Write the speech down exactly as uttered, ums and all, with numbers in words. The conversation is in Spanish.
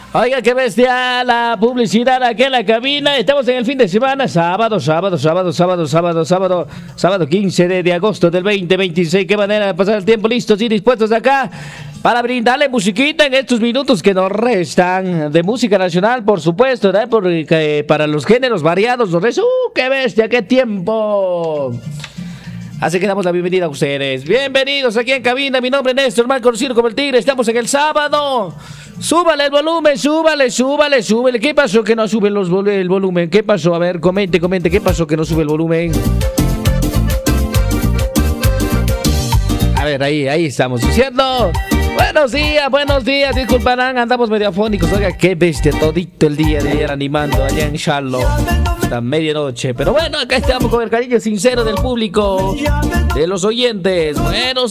Oiga, qué bestia la publicidad aquí en la cabina. Estamos en el fin de semana, sábado, sábado, sábado, sábado, sábado, sábado, sábado quince de, de agosto del veinte veintiséis. Qué manera de pasar el tiempo, listos y dispuestos acá para brindarle musiquita en estos minutos que nos restan de música nacional, por supuesto, ¿verdad? Porque para los géneros variados nos resta. ¡Uh, qué bestia, qué tiempo! Así que damos la bienvenida a ustedes. Bienvenidos aquí en cabina. Mi nombre es Néstor, más conocido como el Tigre. Estamos en el sábado. Súbale el volumen, súbale, súbale, súbale. ¿Qué pasó que no sube los vol- el volumen? ¿Qué pasó? A ver, comente, comente. ¿Qué pasó que no sube el volumen? A ver, ahí, ahí estamos diciendo. Buenos días, buenos días. Disculparán, andamos medio afónicos. Oiga, qué bestia, todito el día de ayer animando allá en Charlotte. Hasta medianoche. Pero bueno, acá estamos con el cariño sincero del público, de los oyentes. Buenos